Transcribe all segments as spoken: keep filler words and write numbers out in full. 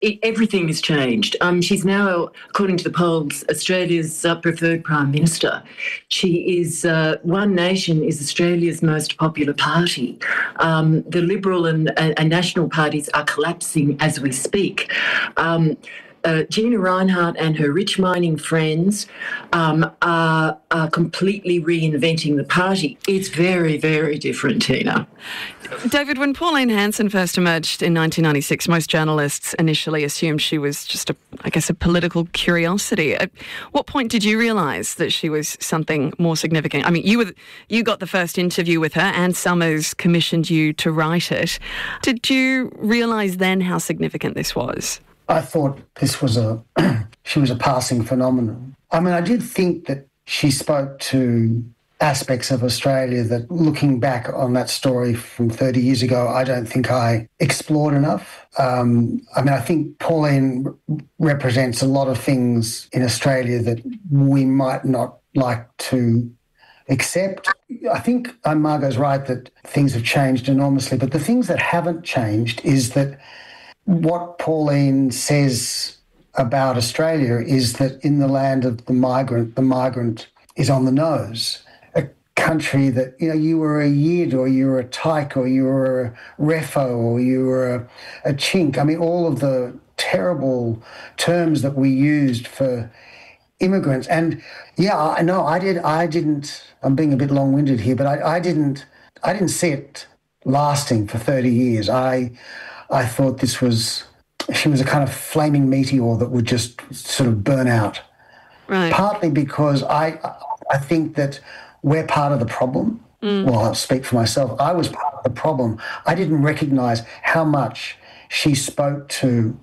it, everything has changed. Um, she's now, according to the polls, Australia's uh, preferred Prime Minister. She is, uh, One Nation is Australia's most popular party. Um, the Liberal and, and, and National parties are collapsing as we speak. Um, Uh, Gina Rinehart and her rich mining friends um, are, are completely reinventing the party. It's very, very different, Tina. David, when Pauline Hanson first emerged in nineteen ninety-six, most journalists initially assumed she was just, a, I guess, a political curiosity. At what point did you realise that she was something more significant? I mean, you were you got the first interview with her, and Summers commissioned you to write it. Did you realise then how significant this was? I thought this was a, she was a passing phenomenon. I mean, I did think that she spoke to aspects of Australia that, looking back on that story from thirty years ago, I don't think I explored enough. Um, I mean, I think Pauline represents a lot of things in Australia that we might not like to accept. I think Margot's right that things have changed enormously, but the things that haven't changed is that what Pauline says about Australia is that in the land of the migrant, the migrant is on the nose. A country that, you know, you were a yid or you were a tyke or you were a refo or you were a, a chink. I mean, all of the terrible terms that we used for immigrants. And yeah, I know I did, I didn't, I'm being a bit long-winded here, but I, I didn't, I didn't see it lasting for thirty years. I, I thought this was, she was a kind of flaming meteor that would just sort of burn out. Right. Partly because I I think that we're part of the problem. Mm. Well, I'll speak for myself. I was part of the problem. I didn't recognise how much she spoke to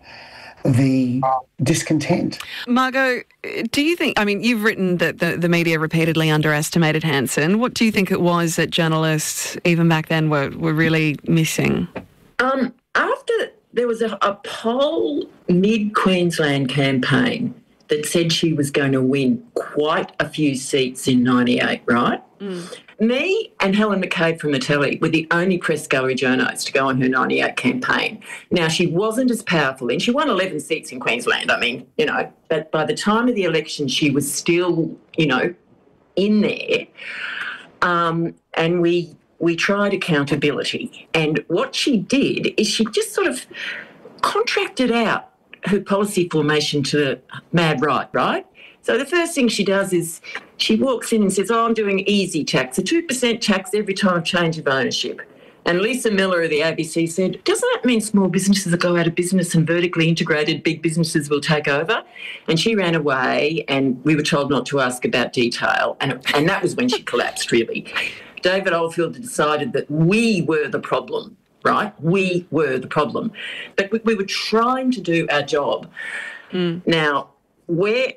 the discontent. Margot, do you think, I mean, you've written that the, the media repeatedly underestimated Hanson. What do you think it was that journalists, even back then, were, were really missing? Um. After there was a, a poll mid-Queensland campaign that said she was going to win quite a few seats in ninety-eight, right? Mm. Me and Helen McCabe from the telly were the only press gallery journos to go on her ninety-eight campaign. Now, she wasn't as powerful, and she won eleven seats in Queensland. I mean, you know, but by the time of the election, she was still, you know, in there. Um, and we... We tried accountability, and what she did is she just sort of contracted out her policy formation to the mad right, right? So the first thing she does is she walks in and says, oh, I'm doing easy tax, a two percent tax every time change of ownership. And Lisa Miller of the A B C said, doesn't that mean small businesses will go out of business and vertically integrated big businesses will take over? And she ran away, and we were told not to ask about detail, and, and that was when she collapsed, really. David Oldfield decided that we were the problem, right? We were the problem. But we, we were trying to do our job. Mm. Now, where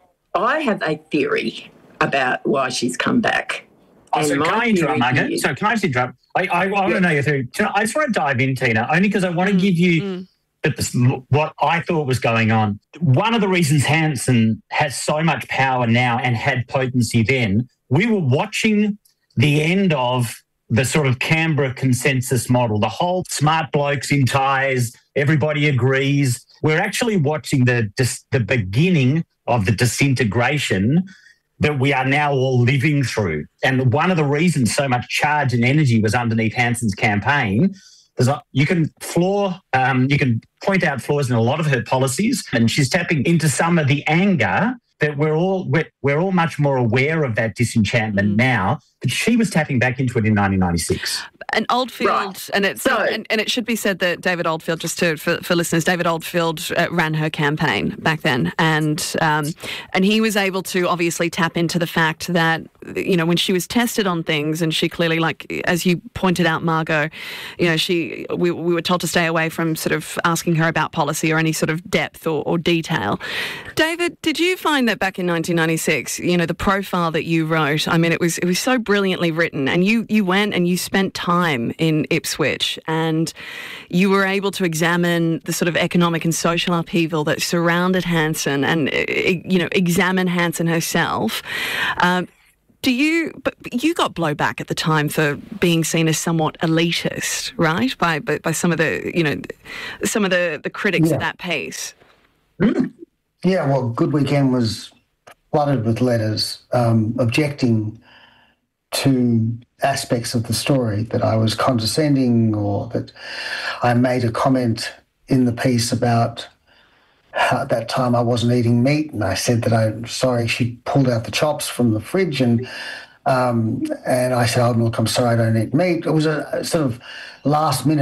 I have a theory about why she's come back. Oh, so can I interrupt, Margaret? Is, so can I just interrupt? I, I, I want yeah. to know your theory. I just want to dive in, Tina, only because I want to mm. give you mm. the, what I thought was going on. One of the reasons Hanson has so much power now and had potency then, we were watching the end of the sort of Canberra consensus model, the whole smart blokes in ties, everybody agrees. We're actually watching the the beginning of the disintegration that we are now all living through. And one of the reasons so much charge and energy was underneath Hanson's campaign is you can flaw, um, you can point out flaws in a lot of her policies, and she's tapping into some of the anger that we're all we're, we're all much more aware of that disenchantment mm. now, but she was tapping back into it in nineteen ninety-six. And Oldfield, right. and it's so, and, and it should be said that David Oldfield, just to for, for listeners, David Oldfield uh, ran her campaign back then, and um, and he was able to obviously tap into the fact that, you know, when she was tested on things, and she clearly, like as you pointed out, Margot, you know, she we we were told to stay away from sort of asking her about policy or any sort of depth or, or detail. David, did you find that back in nineteen ninety-six, you know, the profile that you wrote, I mean, it was it was so brilliantly written, and you you went and you spent time in Ipswich, and you were able to examine the sort of economic and social upheaval that surrounded Hanson, and, you know, examine Hanson herself. Um, Do you, but you got blowback at the time for being seen as somewhat elitist, right? By by, by some of the, you know, some of the, the critics yeah. of that piece. Mm. Yeah, well, Good Weekend was flooded with letters um, objecting to aspects of the story, that I was condescending or that I made a comment in the piece about how at that time I wasn't eating meat, and I said that I'm sorry. She pulled out the chops from the fridge and um, and I said, oh, look, I'm sorry, I don't eat meat. It was a, a sort of last minute